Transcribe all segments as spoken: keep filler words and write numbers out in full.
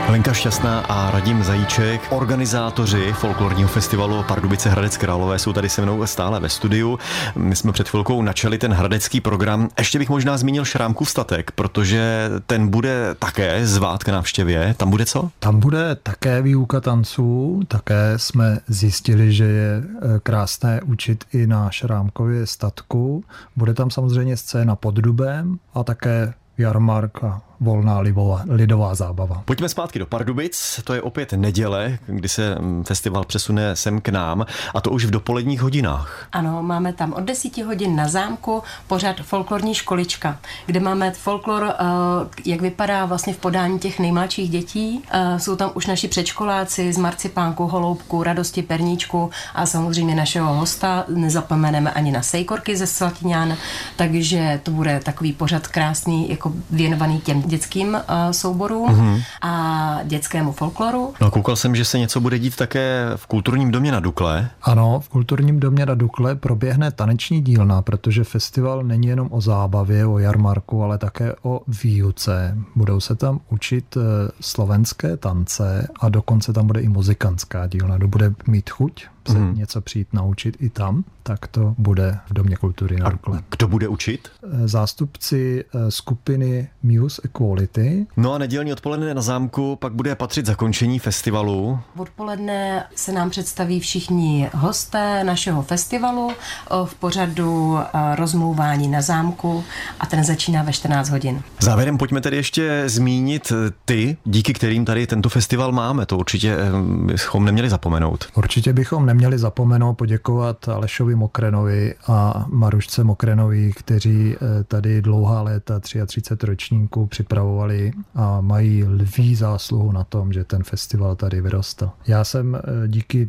Lenka Šťastná a Radim Zajíček, organizátoři folklorního festivalu Pardubice Hradec Králové, jsou tady se mnou stále ve studiu. My jsme před chvilkou načali ten hradecký program. Ještě bych možná zmínil Šrámkův statek, protože ten bude také zvát k návštěvě. Tam bude co? Tam bude také výuka tanců. Také jsme zjistili, že je krásné učit i na Šrámkově statku. Bude tam samozřejmě scéna pod dubem a také jarmark a volná libová, lidová zábava. Pojďme zpátky do Pardubic, to je opět neděle, kdy se festival přesune sem k nám, a to už v dopoledních hodinách. Ano, máme tam od deseti hodin na zámku pořad folklorní školička, kde máme folklor, jak vypadá vlastně v podání těch nejmladších dětí. Jsou tam už naši předškoláci z marcipánku, holoubku, radosti, perníčku a samozřejmě našeho hosta, nezapomeneme ani na sejkorky ze Slatiňan, takže to bude takový pořad krásný, jako věnovaný těm dětským uh, souborům mm-hmm. a dětskému folkloru. No, koukal jsem, že se něco bude dít také v kulturním domě na Dukle. Ano, v kulturním domě na Dukle proběhne taneční dílna, protože festival není jenom o zábavě, o jarmarku, ale také o výuce. Budou se tam učit uh, slovenské tance a dokonce tam bude i muzikantská dílna. Kdo bude mít chuť se mm-hmm. něco přijít naučit i tam, tak to bude v Domě kultury na Dukle. Kdo bude učit? Zástupci skupiny Muse Equality. No a nedělní odpoledne na zámku pak bude patřit zakončení festivalu. Odpoledne se nám představí všichni hosté našeho festivalu v pořadu rozmlouvání na zámku a ten začíná ve čtrnáct hodin. Závěrem pojďme tedy ještě zmínit ty, díky kterým tady tento festival máme. To určitě bychom neměli zapomenout. Určitě bychom neměli zapomenout poděkovat Alešovi Mokrenovi a Marušce Mokrenovi, kteří tady dlouhá léta, třicet tři ročníků připravovali a mají lví zásluhu na tom, že ten festival tady vyrostl. Já jsem díky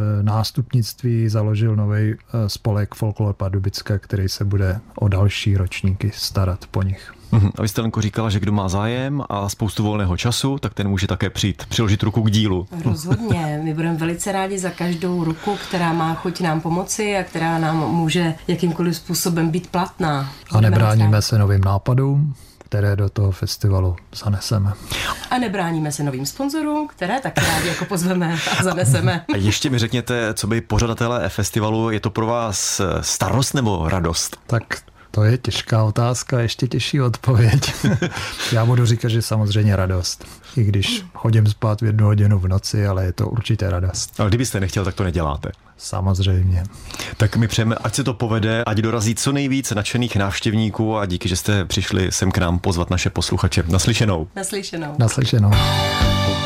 nástupnictví založil nový spolek Folklor Pardubické, který se bude o další ročníky starat po nich. Uhum. A vy jste, Lenko, říkala, že kdo má zájem a spoustu volného času, tak ten může také přijít, přiložit ruku k dílu. Rozhodně. My budeme velice rádi za každou ruku, která má chuť nám pomoci a která nám může jakýmkoliv způsobem být platná. A nebráníme se novým nápadům, které do toho festivalu zaneseme. A nebráníme se novým sponzorům, které taky rádi jako pozveme a zaneseme. A ještě mi řekněte, co by pořadatelé festivalu, je to pro vás starost nebo radost? Tak to je těžká otázka, ještě těžší odpověď. Já budu říkat, že samozřejmě radost. I když chodím spát v jednu hodinu v noci, ale je to určitě radost. Ale kdybyste nechtěl, tak to neděláte. Samozřejmě. Tak my přejeme, ať se to povede, ať dorazí co nejvíc nadšených návštěvníků a díky, že jste přišli sem k nám pozvat naše posluchače. Naslyšenou. Naslyšenou. Naslyšenou.